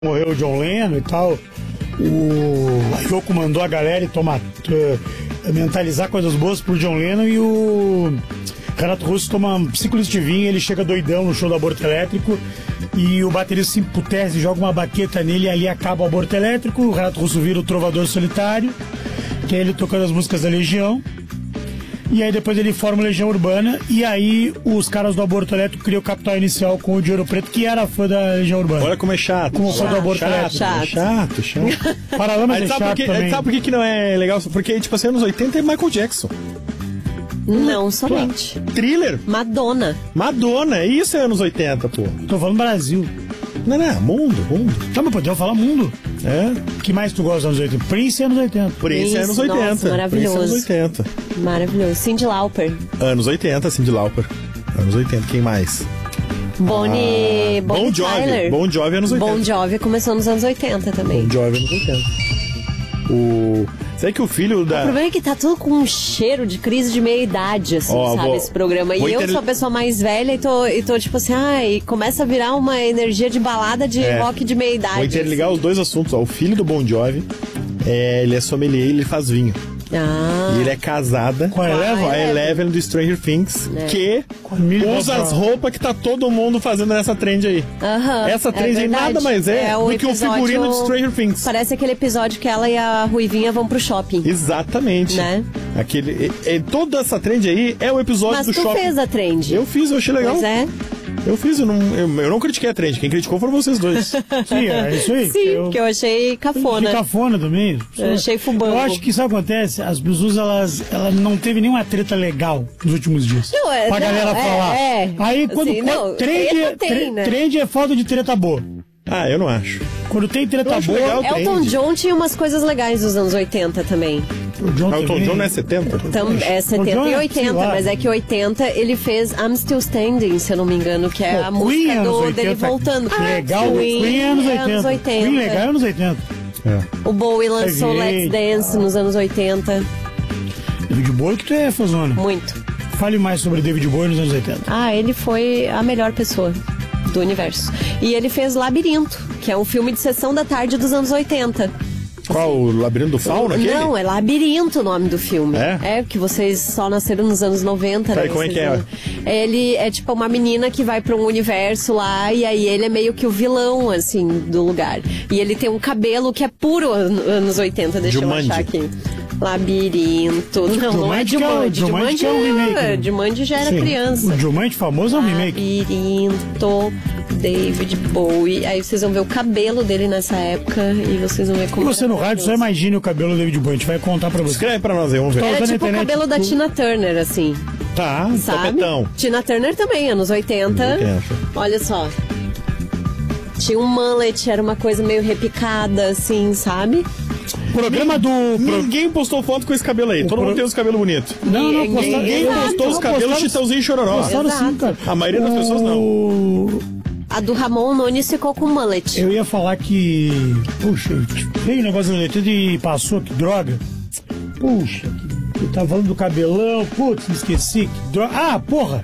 Morreu o John Lennon e tal. A Yoko mandou a galera mentalizar coisas boas pro John Lennon, e o Renato Russo toma 5 litros de vinho, ele chega doidão no show do Aborto Elétrico, e o baterista se emputece, joga uma baqueta nele, e ali acaba o Aborto Elétrico. O Renato Russo vira o Trovador Solitário, que é ele tocando as músicas da Legião. E aí depois ele forma Legião Urbana, e aí os caras do Aborto Elétrico criam o Capital Inicial com o Dinheiro Preto, que era fã da Legião Urbana. Olha como é chato. Como fã do Aborto Elétrico. Chato. Paralamas é chato também. Sabe por que não é legal? Porque, tipo assim, anos 80 é Michael Jackson. Não somente. Thriller. Madonna, isso é anos 80, pô. Tô falando Brasil. Não, mundo. Tá, mas podemos falar mundo. É. O que mais tu gosta dos anos 80? Prince é anos 80. Prince é anos 80. Nossa, maravilhoso. Prince é anos 80. Maravilhoso. Cyndi Lauper. Anos 80, Cyndi Lauper. Anos 80, quem mais? Bonnie Tyler. Bon Jovi anos 80. Bon Jovi começou nos anos 80 também. Bon Jovi anos 80. Sabe que o filho da... O problema é que tá tudo com um cheiro de crise de meia-idade, assim, sabe, esse programa. E eu sou a pessoa mais velha e tô tipo assim, e começa a virar uma energia de balada de rock de meia-idade. Vou interligar os dois assuntos. O filho do Bon Jovi, ele é sommelier e ele faz vinho. E ele é casada com a Eleven do Stranger Things, que usa as roupas que tá todo mundo fazendo nessa trend aí. Essa trend aí nada mais do que o figurino de Stranger Things. Parece aquele episódio que ela e a Ruivinha vão pro shopping. Exatamente. Né? Toda essa trend aí é o episódio do shopping. Mas tu fez a trend. Eu fiz, eu achei legal. Pois é. Eu fiz, eu não critiquei a trend. Quem criticou foram vocês dois. Sim, é isso aí. Sim, que eu achei cafona. Achei cafona também. Eu achei fubango. Eu acho que isso acontece, as pessoas, elas não teve nenhuma treta legal nos últimos dias. Pra galera falar. Aí quando trend é falta de treta boa. Eu não acho. Quando tem treta boa... Elton John tinha umas coisas legais dos anos 80 também. Elton John não é 70? É 70 e 80, mas é que 80 ele fez I'm Still Standing, se eu não me engano, que é a música dele voltando. Legal, Queen é anos 80. Queen legal é anos 80. O Bowie lançou Let's Dance nos anos 80. David Bowie que tu é fãzona. Muito. Fale mais sobre David Bowie nos anos 80. Ele foi a melhor pessoa do universo. E ele fez Labirinto, que é um filme de sessão da tarde dos anos 80. Qual? O Labirinto do Fauno? Aquele? Não, é Labirinto o nome do filme. Porque vocês só nasceram nos anos 90, né? Como é que é? Ele é tipo uma menina que vai pra um universo lá, e aí ele é meio que o vilão, assim, do lugar. E ele tem um cabelo que é puro anos 80, deixa Jumanji. eu achar aqui. Labirinto. Não é Jumanji. Jumanji é um remake. Jumanji já era criança. O Jumanji famoso é um remake. Labirinto, David Bowie. Aí vocês vão ver o cabelo dele nessa época e vocês vão ver como... Você no rádio só imagine o cabelo do David Bowie. A gente vai contar pra você. Escreve pra nós aí, vamos ver. Era tipo o cabelo da Tina Turner, assim. Tá, sabe? tapetão. Tina Turner também, anos 80. Olha só. Tinha um mullet, era uma coisa meio repicada, assim, sabe? Programa do... Ninguém postou foto com esse cabelo aí. Todo mundo tem os cabelos bonitos. Ninguém postou os cabelos Chitãozinho e Chororó. Sim, cara. A maioria das pessoas não. A do Ramon Nunes ficou com mullet. Eu ia falar que... Puxa, veio um negócio de passou, que droga. Puxa, eu tava falando do cabelão. Putz, me esqueci. Que droga. Porra!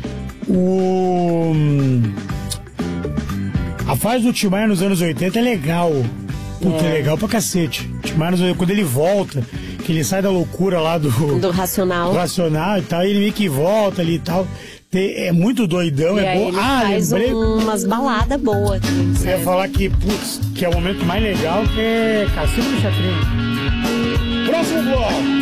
A fase do Tim Maia nos anos 80 é legal. Puta, é legal pra cacete. Tim Maia, quando ele volta, que ele sai da loucura lá do Racional. Do Racional e tal, ele meio que volta ali e tal. É muito doidão, e é bom. Ele faz umas baladas boas. Eu ia falar que, putz, que é o momento mais legal, que é Cassino do Chacrinha. Próximo bloco.